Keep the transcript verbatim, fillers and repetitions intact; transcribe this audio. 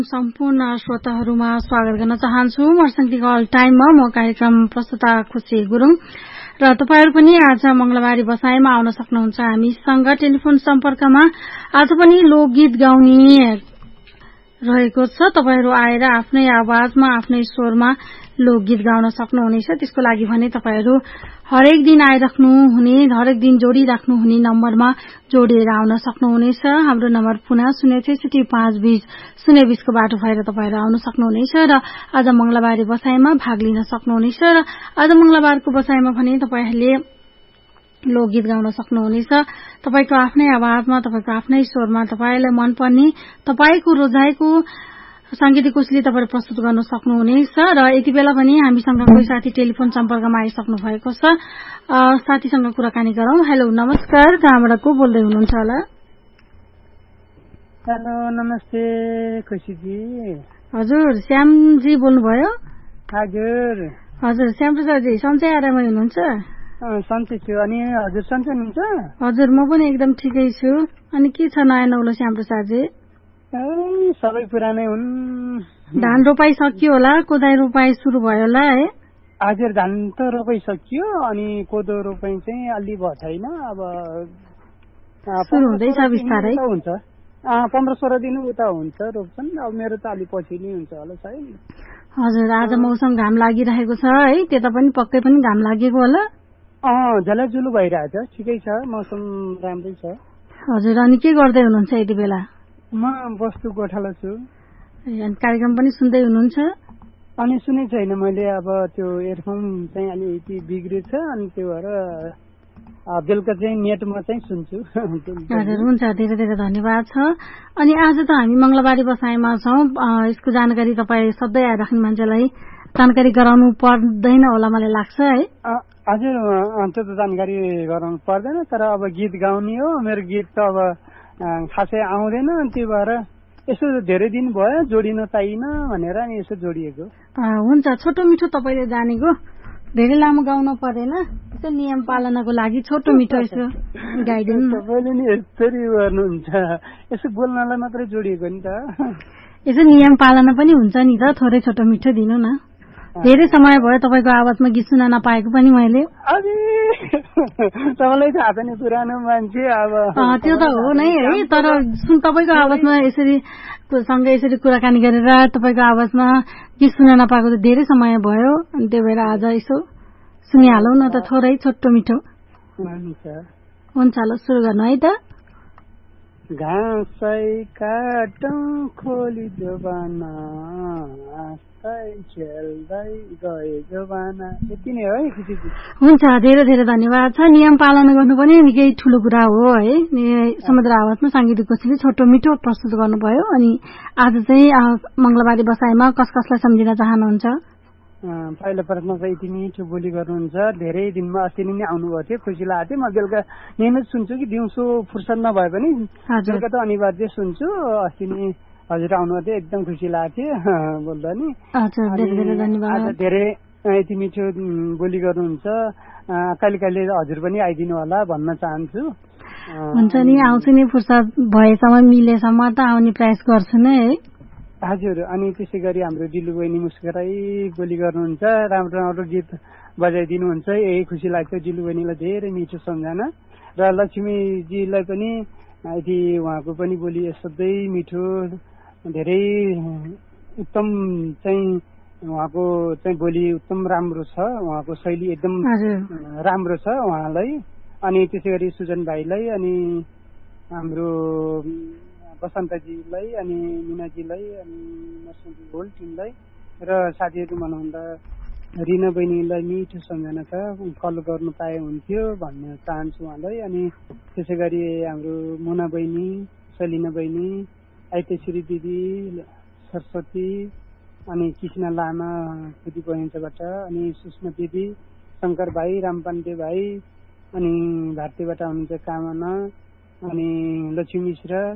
सम्पूर्ण श्रोताहरूमा स्वागत गर्न चाहन्छु। मर्सन्तीको अल टाइममा म कार्यक्रम प्रस्तुता खुशी गुरुङ र तपाईहरु पनि आज मंगलबारी बसाइमा आउन सक्नुहुन्छ। हामीसँग टेलिफोन सम्पर्कमा आज पनि लोकगीत गाउने रहेको छ। तपाईहरु आएर आफ्नै आवाजमा आफ्नै स्वरमा लोकगीत गाउन सक्नुहुनेछ। त्यसको लागि भने तपाईहरु हरेक दिन आइराख्नु हुने, हरेक दिन जोडिराख्नु हुने नम्बरमा जोडिएर आउन सक्नुहुनेछ। हाम्रो नम्बर पुनः शून्य छैसठी पाँच बीस शून्य बीस को बाटो भएर तपाईहरु आउन सक्नुहुनेछ र आज मंगलबारे बसाइमा भाग लिन सक्नुहुनेछ। र आज मंगलबारको बसाइमा भने तपाईहरुले लोकगीत गाउन सक्नुहुनेछ। तपाईको आफ्नै आवाजमा, तपाईको आफ्नै स्वरमा, तपाईलाई मनपर्ने, तपाईको रोजाइको सांगीतिक कोशली तपाईले प्रस्तुत गर्न सक्नुहुनेछ। र यति बेला पनि हामीसँग कोही साथी टेलिफोन सम्पर्कमा आइसक्नु भएको छ। साथीसँग कुराकानी गरौं। हेलो, नमस्कार। कहाँबाट को बोल्दै हुनुहुन्छ होला? हेलो, नमस्ते खुशीजी। हजुर, श्यामजी बोल्नुभयो? हजुर हजुर, श्याम प्रसादजी सन्चै आरामै हुनुहुन्छ? सन्चै छु। अनि हजुर सन्चै हुनुहुन्छ? हजुर, म पनि एकदम ठिकै छु। अनि के छ नयाँ नौलो श्याम प्रसादजी? सबै पुरानै हुन्। धान रोपाई सकियो होला, कोदाई रोपाई सुरु भयो होला है? हजुर, धान त रोपाई सकियो, अनि कोदो रोपाई चाहिँ अलि भयो छैन। अब सुरु हुँदैछ बिस्तारै। हुन्छ पन्ध्र सोह्र दिन उता हुन्छ रोप्छन्। अब मेरो त अलि पछि नै हुन्छ होला सायद। हजुर, आज मौसम घाम लागिरहेको छ है? त्यता पनि पक्कै पनि घाम लागेको होला? अँ, झल्याजुलु भइरहेछ। ठिकै छ, मौसम राम्रै छ। हजुर, अनि के गर्दै हुनुहुन्छ यति बेला? म बस्तु गोठाला छु। कार्यक्रम पनि सुन्दै हुनुहुन्छ? अनि सुने छैन मैले। अब त्यो इयरफोन चाहिँ अलिकति बिग्रेछ, अनि त्यो भएर बेलुका चाहिँ नेटमा चाहिँ सुन्छु। हजुर, हुन्छ, धेरै धेरै धन्यवाद छ। अनि आज त हामी मंगलबारी बसाइमा छौं। यसको जानकारी तपाईँ सधैँ आइराख्ने मान्छेलाई जानकारी गराउनु पर्दैन होला मलाई लाग्छ है? हजुर, त्यो त जानकारी गराउनु पर्दैन, तर अब गीत गाउने हो। मेरो गीत त अब खासै आउँदैन, त्यो भएर यसो धेरै दिन भयो जोडिन पाइन भनेर नि यसो जोडिएको। हुन्छ, छोटो मिठो तपाईँले जानेको, धेरै लामो गाउन पर्दैन। यसो नियम पालनको लागि छोटो मिठो यसो गाइदिनु। तपाईँले नि यसरी गर्नुहुन्छ, यसो बोल्नलाई मात्रै जोडिएको नि त। यसो नियम पालना पनि हुन्छ नि त, थोरै छोटो मिठो दिनु न। धेरै समय भयो तपाईँको आवाजमा गीत सुन्न नपाएको पनि मैले। तपाईँलाई थाहा छ नि, पुरानो मान्छे। अब त्यो त हो नै है, तर सुन तपाईँको आवाजमा यसरी सँगै यसरी कुराकानी गरेर तपाईँको आवाजमा गीत सुन्न नपाएको त धेरै समय भयो। अनि त्यही भएर आज यसो सुनिहालौँ न त, थोरै छोटो मिठो। हुन्छ, ल सुरु गर्नु है त। घाँसै काटौँ खोली जोबाना, खेल्दै गए जोबाना। यति नै है खुसीजी। हुन्छ, धेरै धेरै धन्यवाद छ। नियम पालना गर्नु पनि निकै ठुलो कुरा हो है। समुद्र आवाजमा सांगीतिक कोशली छोटो मिठो प्रस्तुत गर्नुभयो। अनि आज चाहिँ मंगलबारी बसाइमा कस कसलाई सम्झिन चाहनुहुन्छ? पहिलो प्रश्न चाहिँ यति मिठो बोली गर्नुहुन्छ। धेरै दिनमा अस्ति नै आउनुभएको थियो, खुसी लागेको थियो। म बेलुका नियमित सुन्छु कि दिउँसो फुर्सद नभए पनि बेलुका त अनिवार्य सुन्छु। अस्ति नै हजुर आउनुभएको थियो, एकदम खुसी लागेको थियो बोल्दा नि। आज धेरै यति मिठो बोली गर्नुहुन्छ। कहिले कहिले हजुर पनि आइदिनु होला भन्न चाहन्छु। हुन्छ नि, आउँछु नि, फुर्सद भएसम्म मिलेसम्म त आउने प्रयास गर्छु नै है। हजुर, अनि त्यसै गरी हाम्रो दिलु बहिनी मुस्कुराई बोली गर्नुहुन्छ, राम्रो राम्रो गीत बजाइदिनुहुन्छ। यही खुसी लाग्छ। दिलु बहिनीलाई धेरै मिठो सम्झना। र लक्ष्मीजीलाई पनि यदि उहाँको पनि बोली सधैँ मिठो, धेरै उत्तम चाहिँ उहाँको चाहिँ बोली उत्तम राम्रो छ। उहाँको शैली एकदम राम्रो छ उहाँलाई। अनि त्यसै गरी सुजन भाइलाई, अनि हाम्रो बसन्तजीलाई, अनि मिनाजीलाई, अनि मर्सन्ती होल टिमलाई, र साथीहरू मनाउँदा रिना बहिनीलाई मिठो सम्झना छ। कल गर्नु पाए हुन्थ्यो भन्न चाहन्छु उहाँलाई। अनि त्यसै गरी हाम्रो मुना बहिनी, सलिना बहिनी, आइतेश्वरी दिदी, सरस्वती, अनि कृष्ण लामा दिदी बहिनीबाट, अनि सुषमा दिदी, शङ्कर भाइ, रामपाण्डे भाइ, अनि भारतीयबाट हुनुहुन्छ कामना, अनि लक्ष्मी मिश्र,